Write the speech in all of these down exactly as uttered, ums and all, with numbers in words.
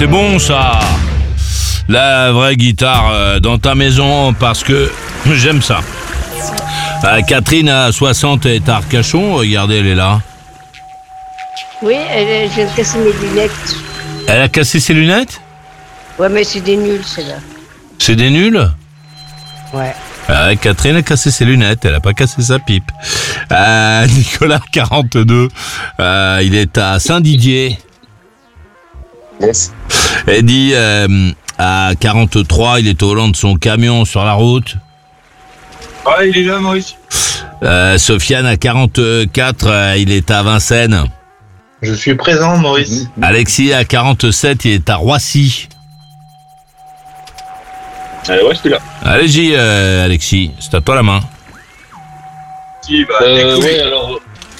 c'est bon ça. La vraie guitare euh, dans ta maison, parce que j'aime ça. Euh, Catherine à soixante est à Arcachon, regardez, elle est là. Oui, elle, j'ai cassé mes lunettes. Elle a cassé ses lunettes? Ouais, mais c'est des nuls, celle-là. C'est des nuls? Ouais. Euh, Catherine a cassé ses lunettes, elle a pas cassé sa pipe. Euh, Nicolas, quarante-deux, euh, il est à Saint-Didier. Yes. Eddie, euh, à quarante-trois, il est au volant de son camion sur la route. Ah, il est là, Maurice. Euh, Sofiane, à quarante-quatre, euh, il est à Vincennes. Je suis présent, Maurice. Alexis, à quarante-sept, il est à Roissy. Euh, ouais, je suis là. Allez-y, euh, Alexis, c'est à toi la main. Si, bah, Euh, écoute. ouais, alors.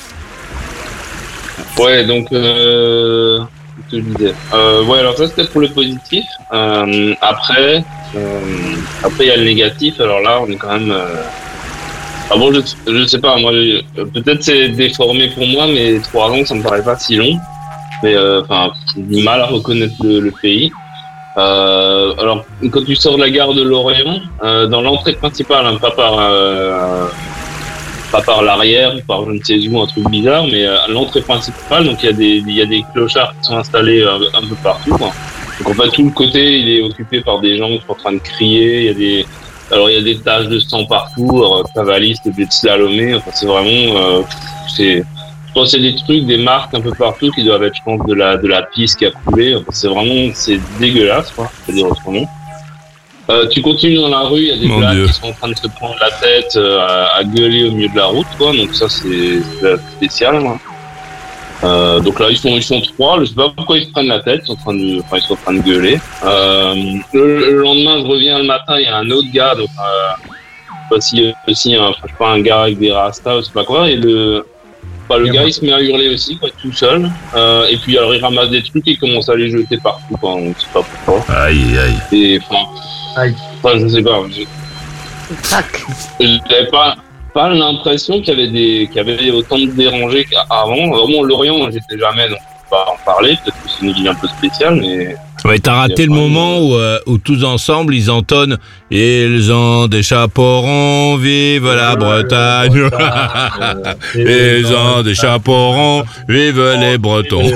Ouais, donc. Euh... Ce que je disais. Euh, ouais, alors ça c'était pour le positif. Euh, après, euh, après il y a le négatif. Alors là, on est quand même. Euh... Ah bon, je, je sais pas. Moi, je- peut-être c'est déformé pour moi, mais trois ans, ça me paraît pas si long. Mais enfin, euh, j'ai du mal à reconnaître le, le pays. Euh, alors, quand tu sors de la gare de Lorient, euh, dans l'entrée principale, hein, pas par. Euh, pas par l'arrière, par je ne sais où, un truc bizarre, mais à l'entrée principale, donc il y a des, il y a des clochards qui sont installés un, un peu partout, quoi. Donc en fait, tout le côté, il est occupé par des gens qui sont en train de crier, il y a des, alors il y a des taches de sang partout, alors, cavalistes, des de slalomer, enfin c'est vraiment, euh, c'est, je pense que c'est des trucs, des marques un peu partout qui doivent être, je pense, de la, de la pisse qui a coulé, enfin, c'est vraiment, c'est dégueulasse, quoi, je veux dire autrement. Euh, tu continues dans la rue, il y a des Mon blagues Dieu. qui sont en train de se prendre la tête euh, à, à gueuler au milieu de la route, quoi. Donc ça c'est c'est spécial. Hein. Euh, donc là ils sont ils sont trois. Je sais pas pourquoi ils se prennent la tête. Ils sont en train de enfin ils sont en train de gueuler. Euh, le, le lendemain je reviens le matin, il y a un autre gars. Donc euh, je sais pas si aussi un, je sais pas un gars avec des rastas, je sais pas quoi. Et le enfin, le gars il se met à hurler aussi, quoi, tout seul. Euh, et puis alors il ramasse des trucs et il commence à les jeter partout. Quoi. On sait pas pourquoi. Aïe, aïe. Et enfin. Aïe. Enfin, je sais pas. Je, Crac. j'avais pas, pas l'impression qu'il y avait des, qu'il y avait autant de dérangés qu'avant. Vraiment, Lorient, j'étais jamais, donc on peut pas en parler. Peut-être que c'est une ville un peu spéciale, mais. Ouais, t'as raté le pas moment où, euh, où tous ensemble, ils entonnent « Ils ont des chapeaux ronds, vive la Bretagne !» Ils ont des chapeaux ronds, vive les Bretons.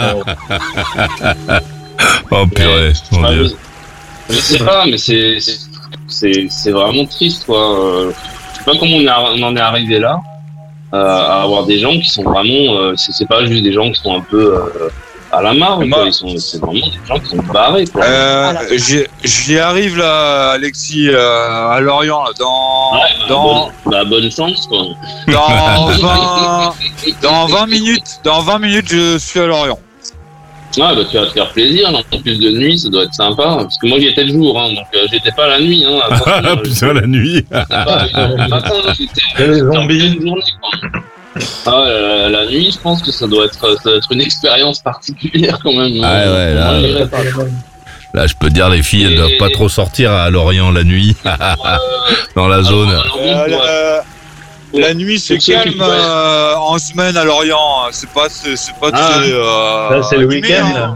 Oh purée, mon Enfin, Dieu. je, je sais pas, mais c'est, c'est, c'est, c'est vraiment triste, quoi. Euh, je sais pas comment on, a, on en est arrivé là, euh, à avoir des gens qui sont vraiment, euh, c'est, c'est pas juste des gens qui sont un peu euh, à la marre, Moi- quoi. Ils sont, c'est vraiment des gens qui sont barrés, quoi. Euh, j'y, j'y arrive là, Alexis, euh, à Lorient, là, dans, Ouais, bah, dans, bonne, bah, bonne chance, quoi. dans vingt, dans vingt minutes, dans vingt minutes, je suis à Lorient. Ouais, bah, tu vas te faire plaisir, là. En plus de nuit, ça doit être sympa. Parce que moi, j'y étais le jour, hein, donc euh, j'étais pas la nuit, hein. Attention, Ah euh, putain, la nuit. j'étais pas à une heure du matin, hein, j'étais- Il y a des j'étais en zombies. pleine journée, quoi. Ah ouais, la, la nuit, je pense que ça doit être, ça doit être une expérience particulière, quand même. Ah ouais, là, Moi, j'irais pas. Là, je peux te dire, les filles, elles doivent pas trop sortir à Lorient la nuit, dans la zone. Alors, Euh, alors, pour- la, la nuit, c'est pour ceux qui calme pourraient- euh, en semaine à Lorient. C'est pas, c'est, c'est pas Ah. très, euh, Ça, c'est le animé, week-end. hein. là.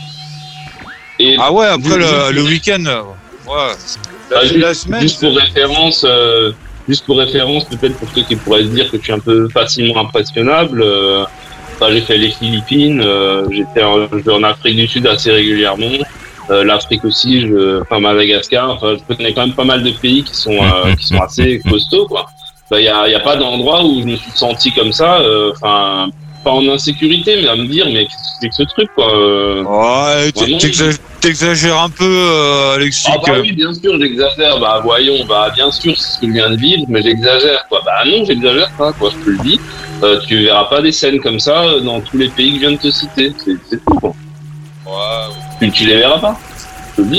et- Ah ouais, après Juste- le, le week-end, euh, ouais. Bah, La, juste, la semaine, juste pour référence, euh, juste pour référence, peut-être pour ceux qui pourraient se dire que je suis un peu facilement impressionnable. Euh, enfin, j'ai fait les Philippines, euh, j'étais en, je vais en Afrique du Sud assez régulièrement. Euh, L'Afrique aussi, je, enfin Madagascar. Enfin, je connais quand même pas mal de pays qui sont euh, qui sont assez costauds, quoi. Il y a, y a pas d'endroit où je me suis senti comme ça. Enfin, pas en insécurité, mais à me dire, mais qu'est-ce que c'est que ce truc, quoi. euh, ouais, t- Vraiment. t'exagères, t'exagères un peu, euh, Alexis. Ah bah que- oui, bien sûr, j'exagère. Bah voyons, bah bien sûr, c'est ce que je viens de vivre, mais j'exagère, quoi. Bah non, j'exagère pas, quoi, je te le dis. Euh, tu verras pas des scènes comme ça euh, dans tous les pays que je viens de te citer. C'est, c'est tout, quoi. Ouais, Tu, tu les verras pas, je te le dis.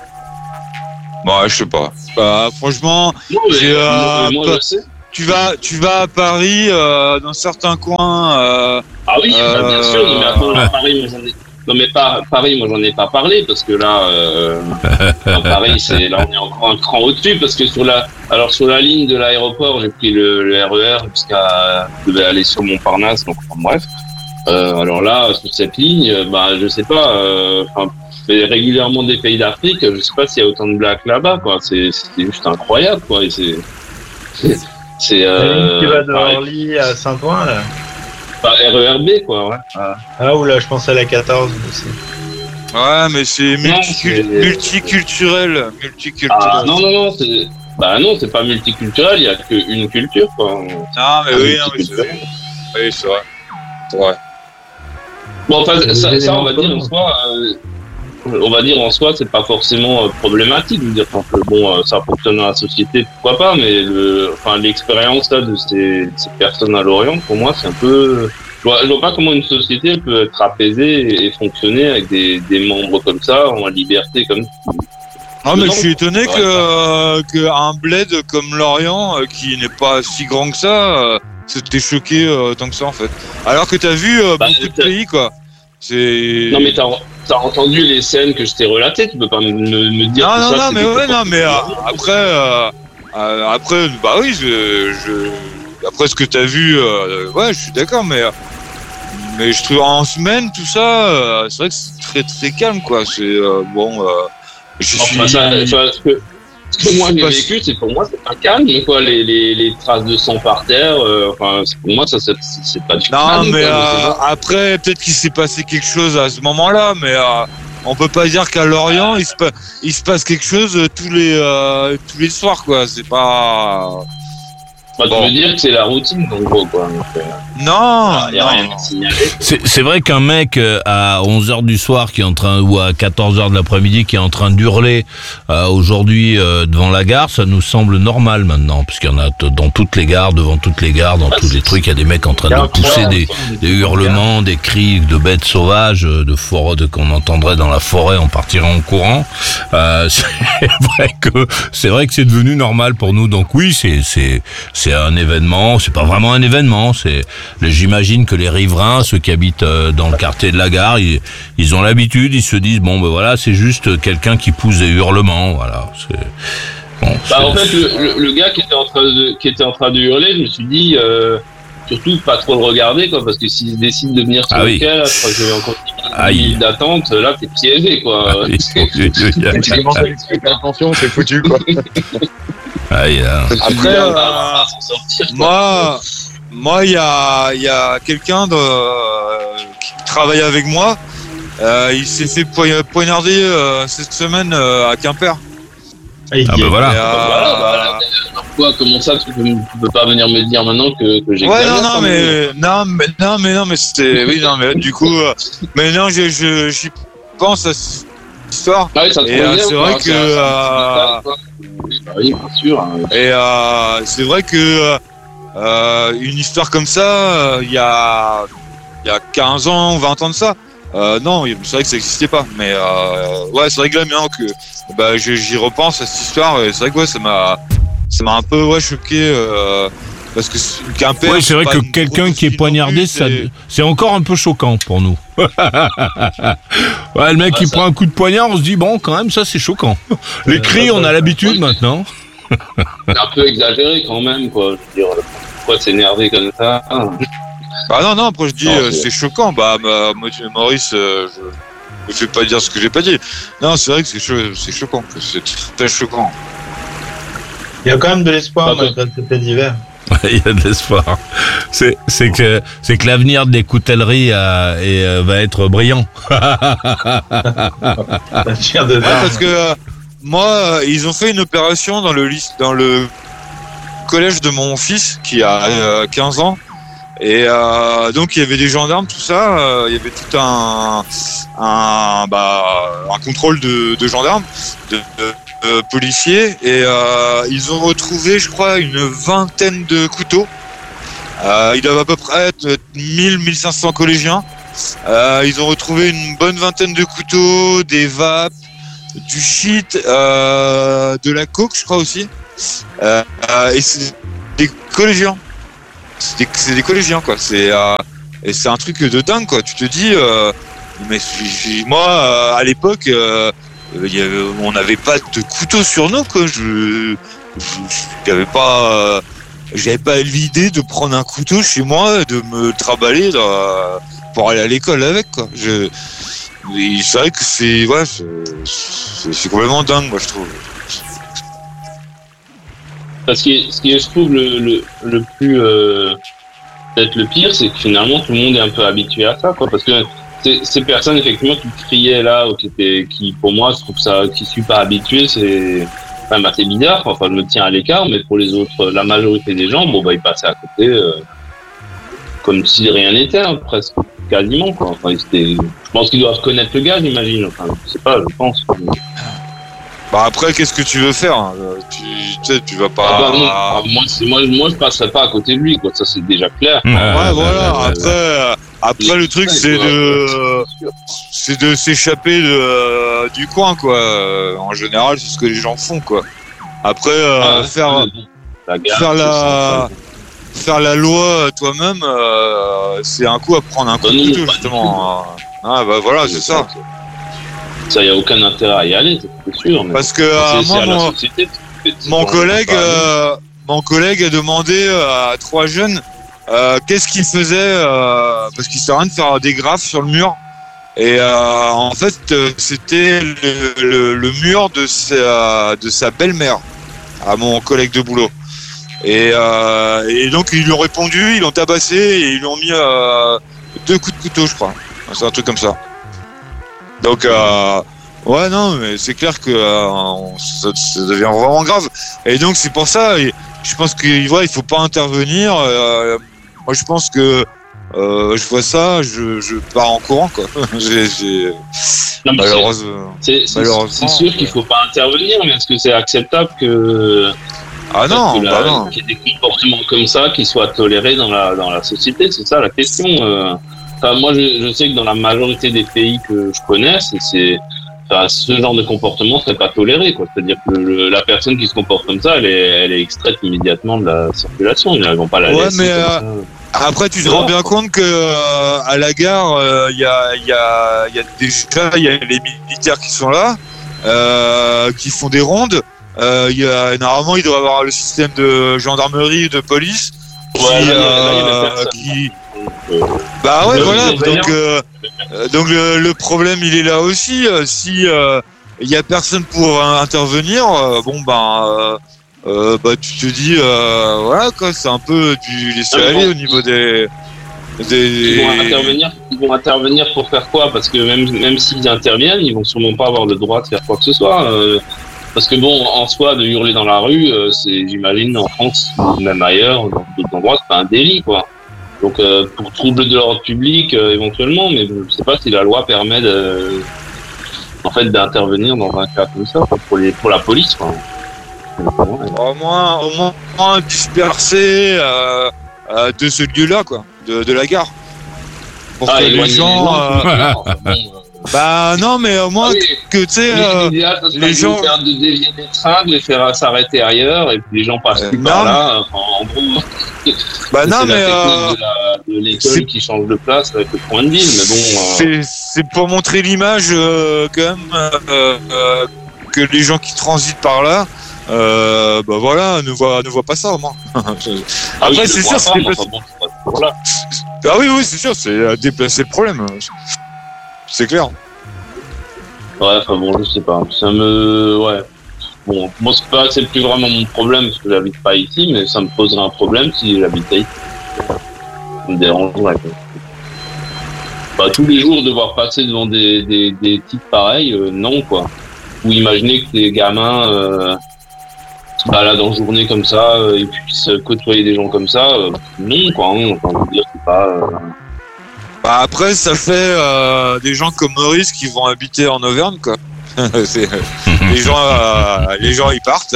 bah, je sais pas. Bah, franchement, Non, mais, J'ai, euh, moi, moi, pas- je sais. tu vas, tu vas à Paris, euh, dans certains coins, euh, Ah oui, bah, bien Euh, sûr, non, mais attends, à Paris, moi j'en ai. Non mais pas Paris, moi j'en ai pas parlé parce que là, euh, à Paris, c'est là on est encore un cran au-dessus parce que sur la, alors sur la ligne de l'aéroport, j'ai pris le, le R E R jusqu'à, je devais aller sur Montparnasse, donc enfin, bref. Euh, alors là, sur cette ligne, euh, bah, je sais pas. euh, Enfin, je fais régulièrement des pays d'Afrique. Je sais pas s'il y a autant de blacks là-bas, quoi. C'est, c'est juste incroyable, quoi. Et c'est, c'est, c'est euh, Tu vas de pareil. Orly à Saint-Ouen, là. Bah, R E R B, quoi. Ouais. Ah. Ah, ou là, je pense à la quatorze aussi. Ouais, mais c'est multicul- c'est- multiculturel. Multiculturel. Ah, non, non, non. C'est, bah non, c'est pas multiculturel. Il y a qu'une culture, quoi. Non, mais oui, non, mais c'est vrai. Oui, c'est vrai. C'est vrai. Bon, enfin, C'est ça, des ça, on va éléments dire en soi, euh, on va dire en soi, c'est pas forcément euh, problématique. Je veux dire, quand euh, bon, euh, ça fonctionne dans la société, pourquoi pas, mais le, enfin, l'expérience là de ces, ces personnes à Lorient, pour moi, c'est un peu. Je vois, je vois pas comment une société elle peut être apaisée et, et fonctionner avec des, des membres comme ça, en liberté comme. Non, mais Non. je suis étonné Ouais, que, euh, que un bled comme Lorient, euh, qui n'est pas si grand que ça, euh, s'était choqué euh, tant que ça en fait. Alors que t'as vu euh, Bah, beaucoup de t'as- pays quoi. C'est. Non, mais t'as, t'as entendu les scènes que je t'ai relatées, tu peux pas me, me, me dire Non, que non, ça, non, mais c'était ouais, pas non, mais euh, forcément- après, euh, euh, après, bah oui, je, je, après ce que t'as vu, euh, ouais, je suis d'accord, mais, euh, mais je trouve en semaine tout ça, euh, c'est vrai que c'est très très calme quoi. C'est euh, bon, euh, je suis. Enfin, ça, enfin, ce que, ce que moi j'ai Pas- vécu, c'est pour moi c'est pas calme, quoi. Les, les, les traces de sang par terre, euh, enfin, c'est- pour moi ça c'est, c'est pas du Non, calme, mais quoi, euh, je sais pas. après, peut-être qu'il s'est passé quelque chose à ce moment-là, mais euh, on peut pas dire qu'à Lorient, il se, pa- il se passe quelque chose euh, tous les, euh, tous les soirs, quoi. C'est pas. Enfin, tu bon. veux dire que c'est la routine, donc gros, quoi. Donc, euh, Non, il y a non. rien à signaler. C'est c'est vrai qu'un mec euh, à onze heures du soir qui est en train ou à quatorze heures de l'après-midi qui est en train d'hurler euh, aujourd'hui euh, devant la gare, ça nous semble normal maintenant, puisqu'il y en a t- dans toutes les gares, devant toutes les gares, dans Ah, tous les c'est- trucs, il y a des mecs en train Il y a de un pousser point, des, enfin, des hurlements, des cris de bêtes sauvages, euh, de forêts de, qu'on entendrait dans la forêt, on partirait en courant. Euh, c'est vrai que c'est vrai que c'est devenu normal pour nous. Donc oui, c'est c'est c'est un événement. C'est pas vraiment un événement. C'est j'imagine que les riverains, ceux qui habitent euh, dans le quartier de la gare, ils, ils ont l'habitude. Ils se disent bon ben voilà, c'est juste quelqu'un qui pousse des hurlements. Voilà. C'est bon. Bah, en c'est- fait, le, le, le gars qui était en train de, qui était en train de hurler, je me suis dit, euh, surtout pas trop le regarder, quoi, parce que s'il décide de venir sur Ah le oui. quai, là, je crois qu'il y a encore une Aïe. minute d'attente, là, t'es piégé, quoi. Aïe, aïe, aïe, aïe, Tu commences à lui expliquer attention, c'est foutu quoi. aïe, hein. Après, Tu dis, euh, on va- on va s'en sortir, quoi. Moi, moi, il y a, il y a quelqu'un de, euh, qui travaille avec moi. Euh, il s'est fait poign- poignarder euh, cette semaine euh, à Quimper. Il Ah y ben est. voilà. Et, euh, Voilà, bah, là, Quoi, comment ça, tu peux, tu peux pas venir me dire maintenant que, que j'ai Ouais, non, non, mais, non, mais, non, mais, non, mais c'était, oui, non, mais du coup, euh, mais non, je, je, j'y pense à cette histoire. Ah oui, ça te Et, euh, revient, c'est quoi, vrai ça- que, ça- euh, quoi. Oui, bah oui, bien sûr. hein. Et euh, c'est vrai que euh, une histoire comme ça, euh, il y a, il y a quinze ans, vingt ans de ça, euh, non, c'est vrai que ça n'existait pas. Mais euh, ouais, c'est vrai que là, maintenant que bah, je- j'y repense à cette histoire, et c'est vrai que ouais, ça m'a, ça m'a un peu ouais, choqué. Euh, parce que c'est- Quimper. Oui, c'est vrai pas que une quelqu'un grosse qui est ville non poignardé, plus, ça, c'est- c'est encore un peu choquant pour nous. Ouais, le mec Ah, qui ça- prend un coup de poignard, on se dit bon, quand même, ça c'est choquant. Les Euh, cris, ça, on ça, a ça. l'habitude maintenant. C'est un peu exagéré quand même, quoi. Je veux dire, pourquoi s'énerver comme ça? Bah non, non, après je dis Non, euh, c'est- c'est choquant. Bah, ma- moi, tu- Maurice, euh, je ne vais pas dire ce que j'ai pas dit. Non, c'est vrai que c'est, cho- c'est choquant, que c'est très choquant. Il y a quand même de l'espoir Pas malgré ce fait d'hiver. Il y a de l'espoir. C'est, c'est que, c'est que l'avenir des coutelleries euh, est, euh, va être brillant. Ça tire de Ouais, parce que euh, moi, euh, ils ont fait une opération dans le lyc- dans le collège de mon fils qui a euh, quinze ans. Et euh, donc il y avait des gendarmes, tout ça. euh, il y avait tout un un bah un contrôle de, de gendarmes, de, de- de policiers. Et euh, ils ont retrouvé, je crois, une vingtaine de couteaux. Euh, ils doivent à peu près être mille, mille cinq cents collégiens. Euh, ils ont retrouvé une bonne vingtaine de couteaux, des vapes, du shit, euh, de la coke, je crois aussi. Euh, euh, et c'est des collégiens. C'est des, c'est des collégiens, quoi. C'est, euh, et c'est un truc de dingue, quoi. Tu te dis, euh, mais j'ai- j'ai- moi, euh, à l'époque, euh, il y avait- on n'avait pas de couteau sur nous, quoi. Je, je, j'avais pas, euh, j'avais pas l'idée de prendre un couteau chez moi, de me trimballer dans- pour aller à l'école avec, quoi. Je, et c'est vrai que c'est, ouais, c'est, c'est, c'est complètement dingue, moi, je trouve. Parce que ce qui est, je trouve, le, le, le plus, euh, peut-être le pire, c'est que finalement, tout le monde est un peu habitué à ça, quoi. Parce que ces, ces personnes, effectivement, qui criaient là, ou qui étaient, qui, pour moi, je trouve ça, qui suis pas habitué, c'est, enfin, bah, c'est bizarre, quoi. Enfin, je me tiens à l'écart, mais pour les autres, la majorité des gens, bon, bah, ils passaient à côté, euh, comme si rien n'était, hein, presque, quasiment, quoi. Enfin, c'était, je pense qu'ils doivent connaître le gars, j'imagine. Enfin, je sais pas, je pense. Bah après, qu'est-ce que tu veux faire, hein? Tu, tu sais, tu vas pas. Ah bah non. Ah, moi, c'est, moi, moi, je passerai pas à côté de lui, quoi. Ça, c'est déjà clair. Ouais, Ouais, voilà. ouais, Après, euh, après le truc, c'est de, c'est de s'échapper de, du coin, quoi. En général, c'est ce que les gens font, quoi. Après, euh, Ah, faire, bon, la gare, faire c'est la, ça, faire la loi toi-même, euh, c'est un coup à prendre un coup Bah de non, couteau, pas justement. Ah bah voilà, c'est ça. Ça, y a aucun intérêt à y aller, c'est sûr. Mais Parce que euh, c'est, c'est moi, à la mon, société, c'est- c'est mon pas- collègue, pas- euh, mon collègue a demandé euh, à trois jeunes euh, qu'est-ce qu'ils faisaient euh, parce qu'il sert à rien de faire des graphes sur le mur. Et euh, en fait, euh, c'était le, le, le mur de sa, de sa belle-mère à mon collègue de boulot. Et, euh, et donc ils lui ont répondu, ils l'ont tabassé et ils lui ont mis euh, deux coups de couteau, je crois. C'est un truc comme ça. Donc euh, ouais, non, mais c'est clair que euh, on- ça, ça devient vraiment grave. Et donc c'est pour ça, et je pense qu'il ouais, il faut pas intervenir. Euh, moi, je pense que euh, je vois ça, je, je pars en courant, quoi. j'ai, j'ai... Non, mais Malheureusement. c'est, c'est, malheureusement, c'est sûr qu'il faut pas intervenir, mais est-ce que c'est acceptable que, Ah non, que la- bah non. qu'il y ait des comportements comme ça qui soient tolérés dans la, dans la société? C'est ça la question. euh. Enfin, moi, je, je sais que dans la majorité des pays que je connais, c'est, c'est enfin, ce genre de comportement serait pas toléré, quoi. C'est-à-dire que le, la personne qui se comporte comme ça, elle est, elle est extraite immédiatement de la circulation. Ils ne vont pas la Ouais, laisser mais, comme ça. Après, tu te Non. rends bien compte que euh, à la gare, il y a, y a, y a déjà il y a les militaires qui sont là, euh, qui font des rondes. Euh, y a, normalement, il doit y avoir le système de gendarmerie, de police, qui, Ouais, là, il y a- là, il y a euh, personne. qui- Euh, bah ouais, Le- voilà. le- Donc, euh, euh, donc le, le problème, il est là aussi. Euh, si euh, il y a personne pour euh, intervenir, euh, bon ben, euh, euh, bah tu te dis, euh, voilà quoi, c'est un peu du laisser Ah, aller bon. au niveau des des. Ils vont intervenir, ils vont intervenir pour faire quoi? Parce que même, même s'ils interviennent, ils vont sûrement pas avoir le droit de faire quoi que ce soit. euh, parce que bon, en soi, de hurler dans la rue, euh, c'est, j'imagine, en France, même ailleurs, dans d'autres endroits, c'est pas un délit, quoi. Donc, euh, pour trouble de l'ordre public, euh, éventuellement, mais je sais pas si la loi permet de, en fait, d'intervenir dans un cas comme ça, quoi, pour les, pour la police, quoi. Au moins, au moins, au moins disperser euh, euh, de ce lieu-là, quoi, de, de la gare. Pour Ah, que les éloigner gens. gens, euh, enfin, bon, euh, bah non, mais au moins oui. que tu sais. Mais euh, l'idéal, ça serait les de gens- faire de dévier les trains, de les faire s'arrêter ailleurs, et puis les gens passent Euh, plus non, par là. Enfin, en gros, bah c'est non, la mais. technique euh, de, la, de l'école c'est- qui change de place avec le point de ville. Mais bon, euh, C'est c'est pour montrer l'image euh, quand même euh, euh, que les gens qui transitent par là, euh, bah voilà, ne voient ne voient pas ça au moins. ah Après oui, c'est je sûr, vois c'est pas, mais déplacé. enfin bon, c'est pas toujours là. Ah oui oui c'est sûr, c'est euh, déplacer le problème. C'est clair. Ouais, enfin bon, je sais pas. Ça me, ouais. Bon, moi c'est pas, c'est plus vraiment mon problème parce que j'habite pas ici, mais ça me poserait un problème si j'habitais ici. Ça me dérangerait. Quoi. Bah, tous les jours devoir passer devant des des, des types pareils, euh, non quoi. Ou imaginer que des gamins euh, se baladent en journée comme ça, euh, et puissent côtoyer des gens comme ça, euh, non quoi. Hein, enfin, je veux dire, c'est pas. Euh... Bah après ça fait euh, des gens comme Maurice qui vont habiter en Auvergne quoi. C'est- les gens euh, les gens ils partent.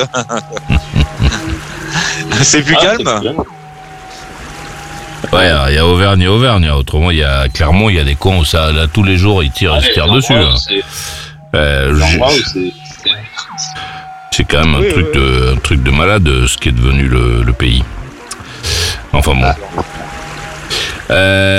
C'est plus ah, calme. c'est bien. Ouais, il y a Auvergne et Auvergne. Autrement, il y a Clermont, il y a des cons où ça, là, tous les jours, ils tirent, ils se Ouais, tirent les dessus. endroits où hein. c'est- Euh, les j'ai- endroits où c'est- c'est- c'est quand même un Oui, truc oui, de, un truc de malade, ce qui est devenu le, le pays. Enfin bon. Euh,